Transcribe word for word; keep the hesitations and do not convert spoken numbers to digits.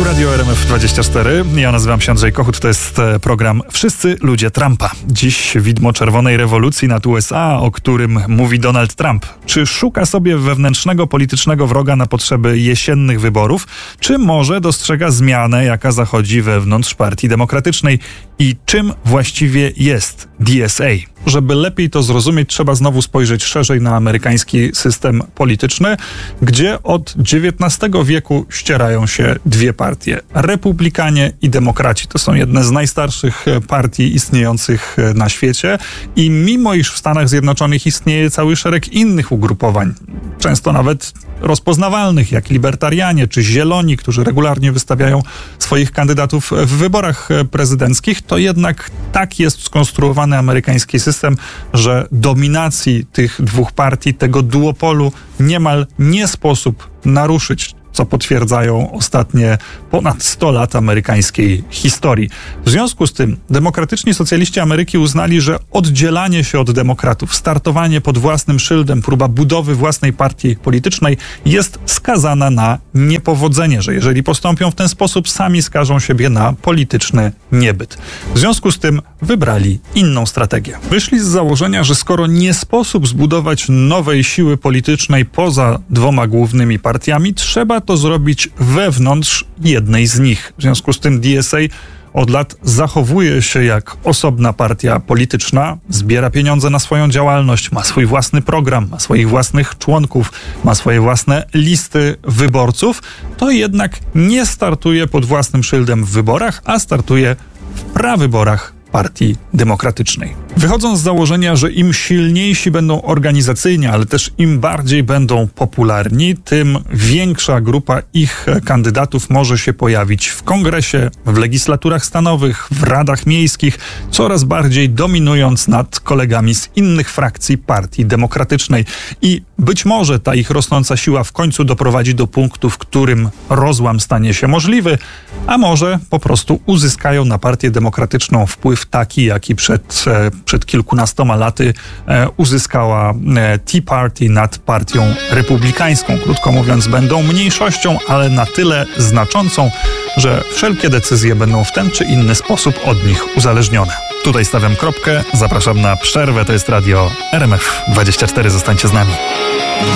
Tu Radio R M F dwadzieścia cztery. Ja nazywam się Andrzej Kochut. To jest program Wszyscy ludzie Trumpa. Dziś widmo czerwonej rewolucji nad U S A, o którym mówi Donald Trump. Czy szuka sobie wewnętrznego politycznego wroga na potrzeby jesiennych wyborów? Czy może dostrzega zmianę, jaka zachodzi wewnątrz Partii Demokratycznej? I czym właściwie jest D S A? Żeby lepiej to zrozumieć, trzeba znowu spojrzeć szerzej na amerykański system polityczny, gdzie od dziewiętnastego wieku ścierają się dwie partie. Republikanie i demokraci. To są jedne z najstarszych partii istniejących na świecie i mimo iż w Stanach Zjednoczonych istnieje cały szereg innych ugrupowań, często nawet rozpoznawalnych, jak libertarianie czy zieloni, którzy regularnie wystawiają swoich kandydatów w wyborach prezydenckich, to jednak tak jest skonstruowany amerykański system, że dominacji tych dwóch partii, tego duopolu niemal nie sposób naruszyć, co potwierdzają ostatnie ponad sto lat amerykańskiej historii. W związku z tym demokratyczni socjaliści Ameryki uznali, że oddzielanie się od demokratów, startowanie pod własnym szyldem, próba budowy własnej partii politycznej jest skazana na niepowodzenie, że jeżeli postąpią w ten sposób, sami skażą siebie na polityczny niebyt. W związku z tym wybrali inną strategię. Wyszli z założenia, że skoro nie sposób zbudować nowej siły politycznej poza dwoma głównymi partiami, trzeba to zrobić wewnątrz jednej z nich. W związku z tym D S A od lat zachowuje się jak osobna partia polityczna, zbiera pieniądze na swoją działalność, ma swój własny program, ma swoich własnych członków, ma swoje własne listy wyborców, to jednak nie startuje pod własnym szyldem w wyborach, a startuje w prawyborach Partii Demokratycznej. Wychodząc z założenia, że im silniejsi będą organizacyjnie, ale też im bardziej będą popularni, tym większa grupa ich kandydatów może się pojawić w kongresie, w legislaturach stanowych, w radach miejskich, coraz bardziej dominując nad kolegami z innych frakcji Partii Demokratycznej. I być może ta ich rosnąca siła w końcu doprowadzi do punktu, w którym rozłam stanie się możliwy, a może po prostu uzyskają na Partię Demokratyczną wpływ taki, jaki przed, przed kilkunastoma laty uzyskała Tea Party nad Partią Republikańską. Krótko mówiąc, będą mniejszością, ale na tyle znaczącą, że wszelkie decyzje będą w ten czy inny sposób od nich uzależnione. Tutaj stawiam kropkę, zapraszam na przerwę, to jest radio R M F dwadzieścia cztery, zostańcie z nami.